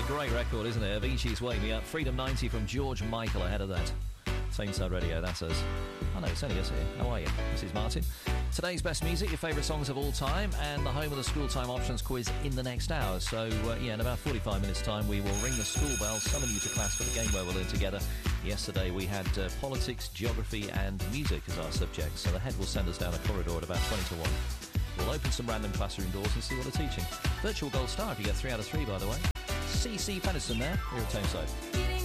great record, isn't it? Avicii's Wake Me Up. Freedom 90 from George Michael ahead of that. Tameside Radio, that's us. Oh no, it's only us here. How are you? This is Martin. Today's best music, your favourite songs of all time, and the home of the school time options quiz in the next hour. So, in about 45 minutes' time, we will ring the school bell, summon you to class for the game where we'll learn together. Yesterday, we had politics, geography, and music as our subjects. So the head will send us down a corridor at about 20 to 1. We'll open some random classroom doors and see what they're teaching. Virtual gold star if you get 3 out of 3, by the way. CC Feniston there, here at Tameside.